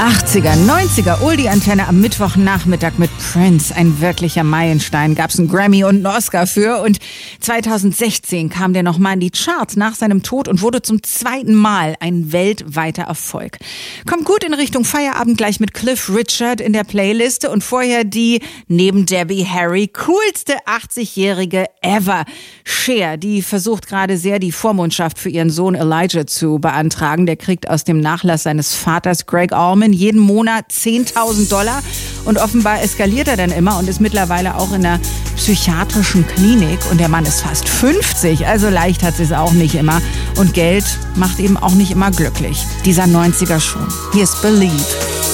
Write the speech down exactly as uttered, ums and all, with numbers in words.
achtziger, neunziger, Oldie-Antenne am Mittwochnachmittag mit Prince. Ein wirklicher Meilenstein. Gab es einen Grammy und einen Oscar für. Und zweitausendsechzehn kam der nochmal in die Charts nach seinem Tod und wurde zum zweiten Mal ein weltweiter Erfolg. Kommt gut in Richtung Feierabend gleich mit Cliff Richard in der Playliste. Und vorher die, neben Debbie Harry, coolste achtzigjährige ever. Cher, die versucht gerade sehr, die Vormundschaft für ihren Sohn Elijah zu beantragen. Der kriegt aus dem Nachlass seines Vaters Greg Allman jeden Monat zehntausend Dollar und offenbar eskaliert er dann immer und ist mittlerweile auch in einer psychiatrischen Klinik und der Mann ist fast fünfzig, also leicht hat sie es auch nicht immer und Geld macht eben auch nicht immer glücklich. Dieser neunziger schon. Hier ist Believe.